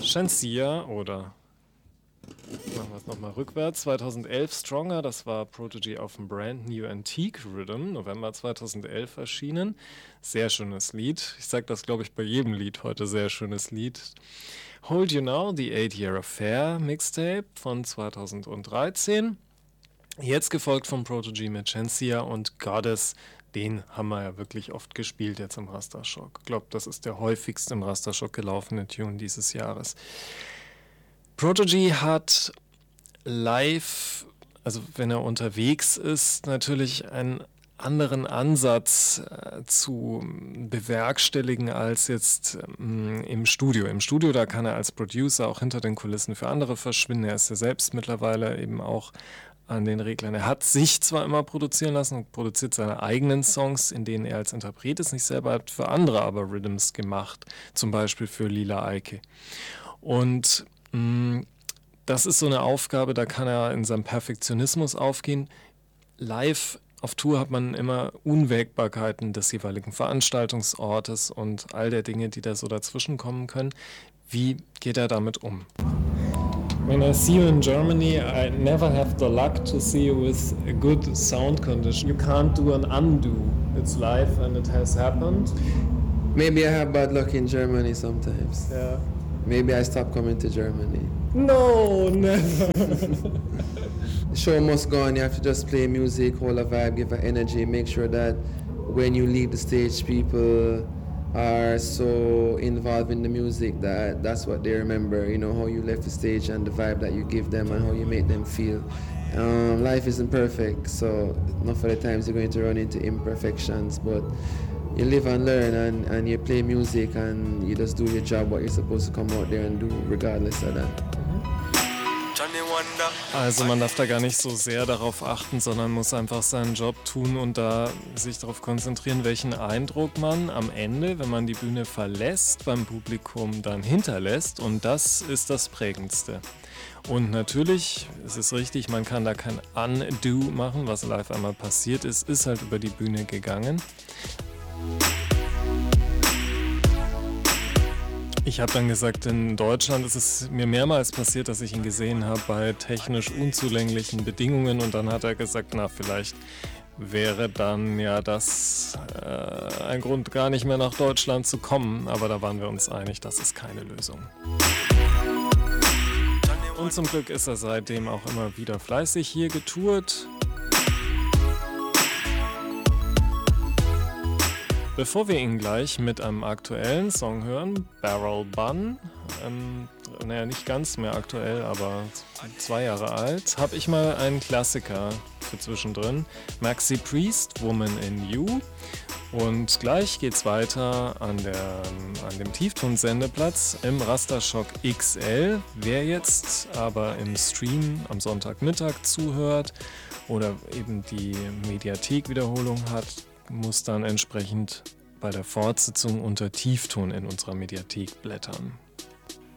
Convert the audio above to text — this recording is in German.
Shenseea oder machen wir es nochmal rückwärts. 2011 Stronger, das war Prodigy auf dem Brand New Antique Rhythm, November 2011 erschienen. Sehr schönes Lied. Ich sage das, glaube ich, bei jedem Lied heute, sehr schönes Lied. Hold You Now, The 8-Year Affair Mixtape von 2013. Jetzt gefolgt von Prodigy mit Shenseea und Goddess. Den haben wir ja wirklich oft gespielt jetzt im Rastershock. Ich glaube, das ist der häufigst im Rastershock gelaufene Tune dieses Jahres. Prodigy hat live, also wenn er unterwegs ist, natürlich einen anderen Ansatz zu bewerkstelligen als jetzt im Studio. Im Studio, da kann er als Producer auch hinter den Kulissen für andere verschwinden. Er ist ja selbst mittlerweile eben auch an den Reglern. Er hat sich zwar immer produzieren lassen und produziert seine eigenen Songs, in denen er als Interpret ist, nicht selber, hat für andere aber Rhythms gemacht, zum Beispiel für Lila Eike. Und das ist so eine Aufgabe, da kann er in seinem Perfektionismus aufgehen. Live auf Tour hat man immer Unwägbarkeiten des jeweiligen Veranstaltungsortes und all der Dinge, die da so dazwischen kommen können. Wie geht er damit um? When I see you in Germany, I never have the luck to see you with a good sound condition. You can't do an undo. It's live and it has happened. Maybe I have bad luck in Germany sometimes. Yeah. Maybe I stop coming to Germany. No, never. The show must go on. You have to just play music, hold a vibe, give an energy, make sure that when you leave the stage, people are so involved in the music that that's what they remember, you know, how you left the stage and the vibe that you give them and how you make them feel. Life isn't perfect, so not for the times you're going to run into imperfections, but you live and learn and you play music and you just do your job, what you're supposed to come out there and do regardless of that. Also man darf da gar nicht so sehr darauf achten, sondern muss einfach seinen Job tun und da sich darauf konzentrieren, welchen Eindruck man am Ende, wenn man die Bühne verlässt, beim Publikum dann hinterlässt, und das ist das Prägendste. Und natürlich, es ist richtig, man kann da kein Undo machen, was live einmal passiert ist halt über die Bühne gegangen. Ich habe dann gesagt, in Deutschland ist es mir mehrmals passiert, dass ich ihn gesehen habe bei technisch unzulänglichen Bedingungen, und dann hat er gesagt, na, vielleicht wäre dann ja das ein Grund, gar nicht mehr nach Deutschland zu kommen, aber da waren wir uns einig, das ist keine Lösung. Und zum Glück ist er seitdem auch immer wieder fleißig hier getourt. Bevor wir ihn gleich mit einem aktuellen Song hören, Barrel Bun, nicht ganz mehr aktuell, aber 2 Jahre alt, habe ich mal einen Klassiker für zwischendrin, Maxi Priest, Woman in You. Und gleich geht's weiter an dem Tiefton-Sendeplatz im Rastershock XL. Wer jetzt aber im Stream am Sonntagmittag zuhört oder eben die Mediathek-Wiederholung hat, muss dann entsprechend bei der Fortsetzung unter Tiefton in unserer Mediathek blättern.